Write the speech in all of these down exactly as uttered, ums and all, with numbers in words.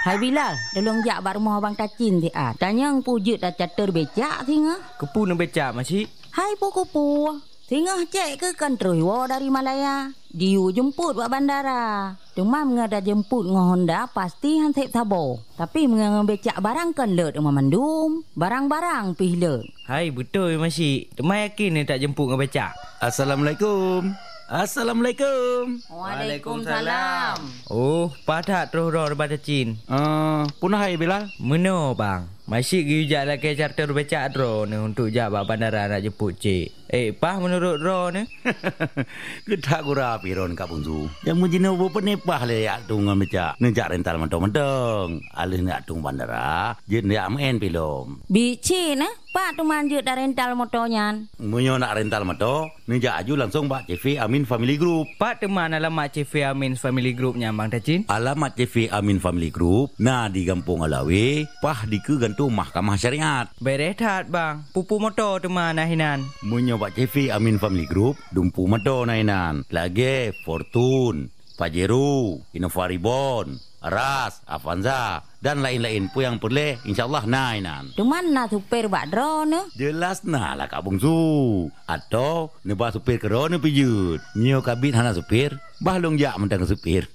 Hai Bilal, tolong jak bak rumah abang Tacin ti ah. Tanya ang pujut dah catur becak singa. Kepu nak becak masih? Hai puku-pu. Singa cek ke kan terus wa dari Malaya. Diu jemput buat bandara. Cuma mengada jemput ngah Honda pasti han sep sabo. Tapi mengada becak barang kan let rumah mandum. Barang-barang pih let. Hai betul masih. Temai yakin ni tak jemput ngah becak. Assalamualaikum. Assalamualaikum. Waalaikumsalam. Oh, padat terus roh daripada Cin. Uh, punah hai Bilal. Meno bang. Masih gi ujak lah ke charter becak drone ni untuk jak bak bandara nak jemput cik. Eh, pah menurut drone ni? Kita gura piron Kak Bunzu. Yang mujina bo penepah le yak tung becak. Nejak rental mentong-mentong. Alih nak tung bandara, je nak main pilom. Bici nah, pak tu manjut dah rental motornya. Munyo nak rental motor, nejak aju langsung bak C V Amin Family Group. Pak teman alamat C V Amin Family Group nya Bang Tacin. Alamat C V Amin Family Group, nah di Kampung Alawi, pah di ke gantung Mahkamah Syariat. Beres tat bang, pupu motor teman nahinan. Munyo bak C V Amin Family Group, dumpu motor nahinan. Lagi Fortune, Pajero, Innova Reborn, Ras, Avanza dan lain-lain pun yang boleh insyaallah nahinan. Cuman nak supir bak drone. Jelas nah lah Kak Bungsu. Atau nebah supir ke drone pijut. Nyo kabit hana supir, bah long jak mentang supir.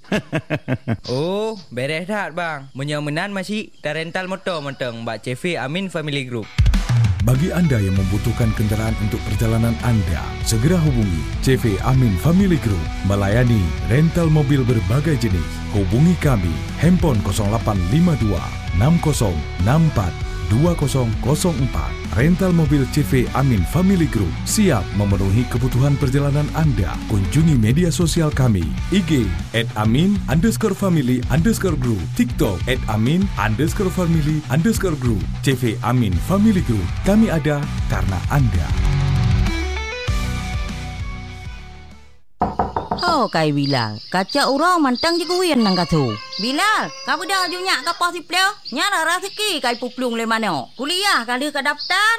Oh, beres tat bang. Menyemenan masih dah rental motor mentang bak C V Amin Family Group. Bagi anda yang membutuhkan kenderaan untuk perjalanan anda, segera hubungi C V Amin Family Group melayani rental mobil berbagai jenis. Hubungi kami handphone kosong lapan lima dua enam kosong enam empat dua kosong kosong empat. Rental mobil C V Amin Family Group siap memenuhi kebutuhan perjalanan anda. Kunjungi media sosial kami I G at amin underscore family underscore group, TikTok at amin underscore family underscore group. C V Amin Family Group, kami ada karena anda. Oh, kai Bilal. Kaca urang mantang je kuian nang katu. Bilal, kamu dah junyak ke pos sipleo? Nyara rezeki kai puplung le mana? Kuliah kali ke daftar?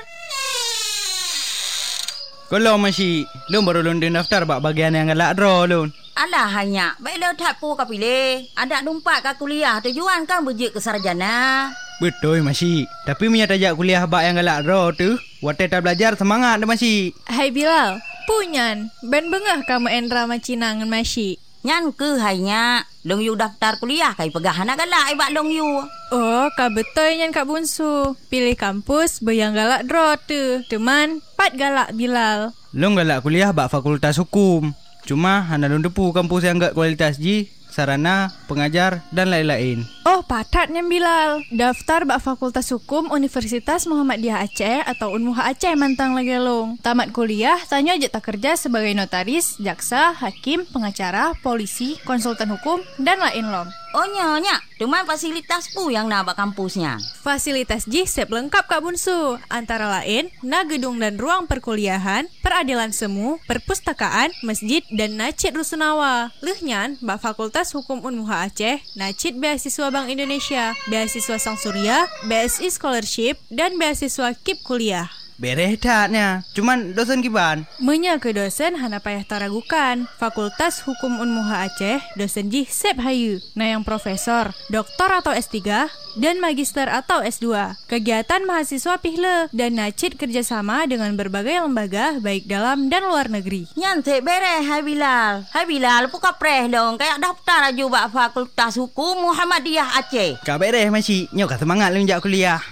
Kalau masih, lu baru lundin daftar bak bagian yang galak draw lu. Alah hanya, baiklah tak pu ka pilih. Ada numpak ka kuliah tujuan kan berjik ke sarjana. Betul masih. Tapi minyak tajak kuliah bak yang galak draw tu, waktu tak belajar semangat dah masih. Hai Bilal, punyan, ben bengah kamu endra macinangan masih. Nyan ke hanya long yu daftar kuliah kai pegah anak galak ibak long yu. Oh, ka betul nyan Kak Bunsu. Pilih kampus bayang galak draw tu. Teman, pat galak Bilal. Long galak kuliah bak fakultas hukum. Cuma hana long depu kampus yang gak kualitas ji, sarana, pengajar dan lain-lain. Oh, patatnya Bilal. Daftar bak Fakultas Hukum Universitas Muhammadiyah Aceh atau Unmuha Aceh mantang lagi long. Tamat kuliah, tanya aja tak kerja sebagai notaris, jaksa, hakim, pengacara, polisi, konsultan hukum dan lain long. Oh nyonya, cuma fasilitas pu yang nak bak kampusnya. Fasilitas J sep lengkap Kak Bunsu. Antara lain, na gedung dan ruang perkuliahan, peradilan semu, perpustakaan, masjid dan nacit rusunawa. Lehnyan, bak Fakultas Hukum Unmuha Aceh, nacit beasiswa Bank Indonesia, beasiswa Sang Surya, B S I Scholarship dan beasiswa K I P kuliah. Beres taknya. Cuman dosen kiban. Menya ke dosen hana payah taragukan. Fakultas Hukum Unmuha Aceh, dosen J sep hayu. Nah yang profesor, doktor atau S tiga dan magister atau S dua. Kegiatan mahasiswa pihle dan nacit kerjasama dengan berbagai lembaga baik dalam dan luar negeri. Nyantik beres hai Bilal. Hai Bilal puka preh dong kayak daftar aja bak Fakultas Hukum Muhammadiyah Aceh. Kak beres masih. Nyok semangat lenjak kuliah.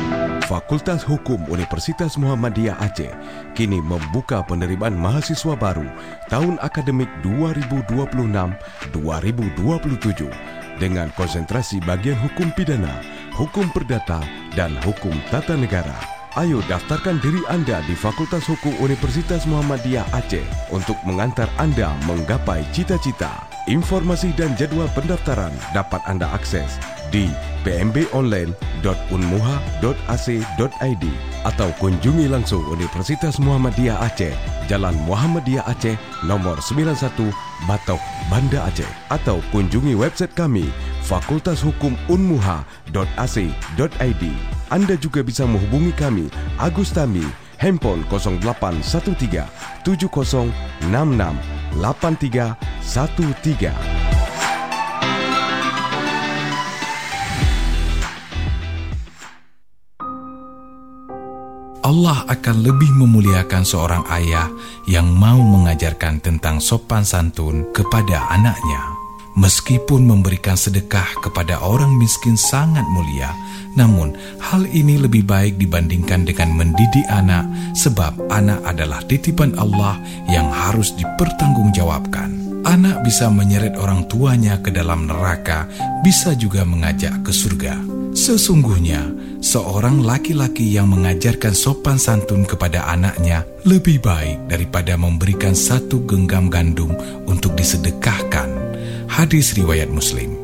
Fakultas Hukum Universitas Muhammadiyah Aceh kini membuka penerimaan mahasiswa baru tahun akademik dua ribu dua puluh enam dua ribu dua puluh tujuh dengan konsentrasi bagian hukum pidana, hukum perdata, dan hukum tata negara. Ayo daftarkan diri anda di Fakultas Hukum Universitas Muhammadiyah Aceh untuk mengantar anda menggapai cita-cita. Informasi dan jadwal pendaftaran dapat anda akses di p m b online dot unmuha dot a c dot i d atau kunjungi langsung Universitas Muhammadiyah Aceh, Jalan Muhammadiyah Aceh, nomor sembilan puluh satu, Batok, Banda Aceh, atau kunjungi website kami fakultas hukum unmuha dot a c dot i d. Anda juga bisa menghubungi kami, Agus Tami, handphone kosong delapan satu tiga tujuh kosong enam enam lapan tiga satu tiga. Allah akan lebih memuliakan seorang ayah yang mau mengajarkan tentang sopan santun kepada anaknya. Meskipun memberikan sedekah kepada orang miskin sangat mulia, namun hal ini lebih baik dibandingkan dengan mendidik anak, sebab anak adalah titipan Allah yang harus dipertanggungjawabkan. Anak bisa menyeret orang tuanya ke dalam neraka, bisa juga mengajak ke surga. Sesungguhnya, seorang laki-laki yang mengajarkan sopan santun kepada anaknya lebih baik daripada memberikan satu genggam gandum untuk disedekahkan. Hadis riwayat Muslim.